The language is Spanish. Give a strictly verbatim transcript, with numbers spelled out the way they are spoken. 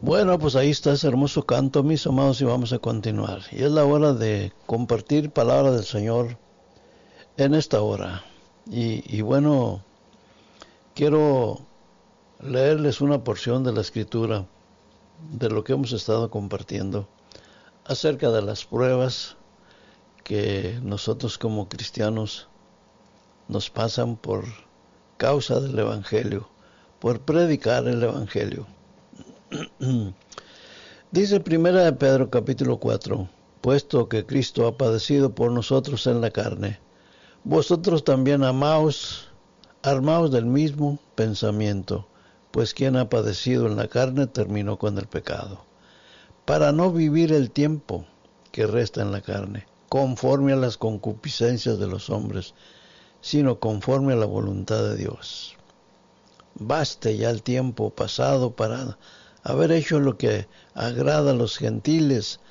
Bueno, pues ahí está ese hermoso canto, mis amados, y vamos a continuar. Y es la hora de compartir palabra del Señor en esta hora. Y, y bueno, quiero leerles una porción de la Escritura de lo que hemos estado compartiendo acerca de las pruebas que nosotros como cristianos nos pasan por causa del Evangelio, por predicar el Evangelio. Dice Primera de Pedro capítulo cuatro, puesto que Cristo ha padecido por nosotros en la carne, vosotros también amaos, armaos del mismo pensamiento, pues quien ha padecido en la carne terminó con el pecado, para no vivir el tiempo que resta en la carne, conforme a las concupiscencias de los hombres, sino conforme a la voluntad de Dios. Baste ya el tiempo pasado para haber hecho lo que agrada a los gentiles,